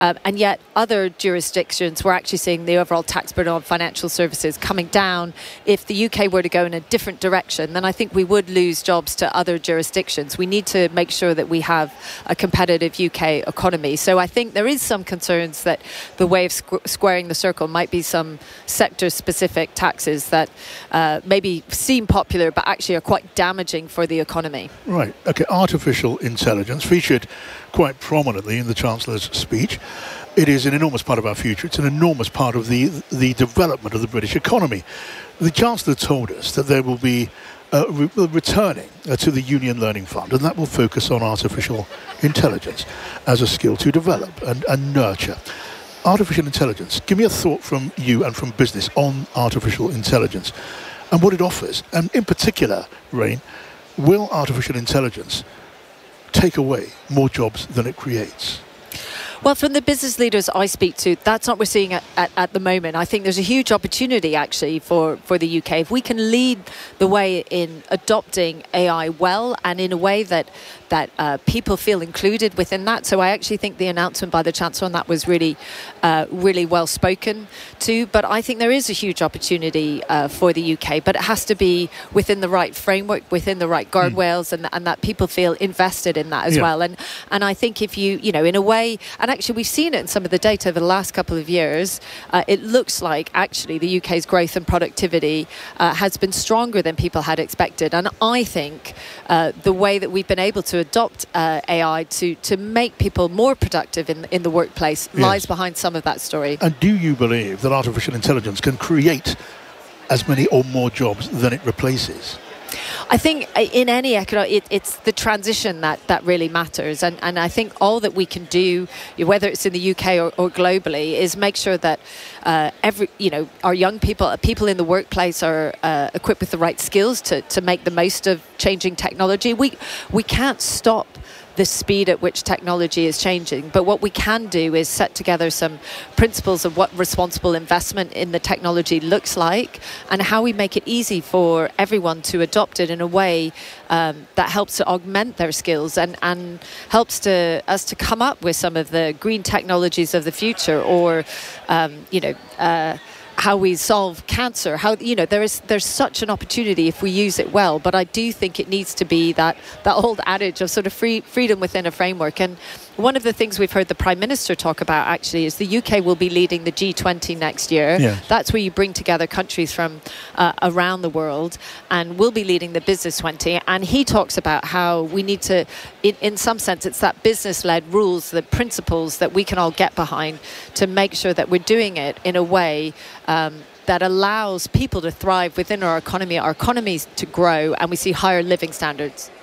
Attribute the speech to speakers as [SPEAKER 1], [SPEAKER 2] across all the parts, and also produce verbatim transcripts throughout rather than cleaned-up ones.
[SPEAKER 1] Um, and yet other jurisdictions, we're actually seeing the overall tax burden on financial services coming down. If the U K were to go in a different direction, then I think we would lose jobs to other jurisdictions. We need to make sure that we have a competitive U K economy. So I think there is some concerns that the way of squ- squaring the circle might be some sector-specific taxes that uh, maybe seem popular but actually are quite damaging for the economy.
[SPEAKER 2] Right. Okay. Artificial intelligence featured quite prominently in the Chancellor's speech. It is an enormous part of our future. It's an enormous part of the the development of the British economy. The Chancellor told us that there will be uh, re- returning uh, to the Union Learning Fund, and that will focus on artificial intelligence as a skill to develop and, and nurture. Artificial intelligence. Give me a thought from you and from business on artificial intelligence and what it offers. And in particular, Rain, will artificial intelligence take away more jobs than it creates?
[SPEAKER 1] Well, from the business leaders I speak to, that's not what we're seeing at, at, at the moment. I think there's a huge opportunity, actually, for, for the U K. If we can lead the way in adopting A I well and in a way that that uh, people feel included within that. So I actually think the announcement by the Chancellor on that was really, uh, really well spoken to. But I think there is a huge opportunity uh, for the U K, but it has to be within the right framework, within the right guardrails, mm. and, and that people feel invested in that as yeah. well. And and I think if you, you know, in a way, and actually we've seen it in some of the data over the last couple of years, uh, it looks like actually the U K's growth and productivity uh, has been stronger than people had expected. And I think uh, the way that we've been able to adopt uh, A I to, to make people more productive in, in the workplace yes. lies behind some of that story.
[SPEAKER 2] And do you believe that artificial intelligence can create as many or more jobs than it replaces?
[SPEAKER 1] I think in any economic, it, it's the transition that, that really matters. And, and I think all that we can do, whether it's in the U K or, or globally, is make sure that uh, every, you know, our young people, people in the workplace are uh, equipped with the right skills to, to make the most of changing technology. We, we can't stop the speed at which technology is changing. But what we can do is set together some principles of what responsible investment in the technology looks like and how we make it easy for everyone to adopt it in a way um, that helps to augment their skills and, and helps to us to come up with some of the green technologies of the future, or, um, you know, uh, how we solve cancer. How, you know, there is there's such an opportunity if we use it well. But I do think it needs to be that that old adage of sort of free freedom within a framework. And one of the things we've heard the Prime Minister talk about actually is the U K will be leading the G twenty next year. Yes. That's where you bring together countries from uh, around the world, and we'll be leading the Business twenty. And he talks about how we need to, in, in some sense, it's that business-led rules, the principles that we can all get behind to make sure that we're doing it in a way um, that allows people to thrive within our economy, our economies to grow, and we see higher living standards.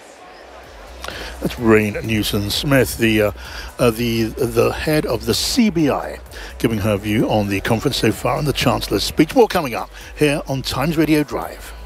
[SPEAKER 2] That's Rain Newson-Smith, the uh, uh, the the head of the C B I, giving her view on the conference so far and the Chancellor's speech. More coming up here on Times Radio Drive.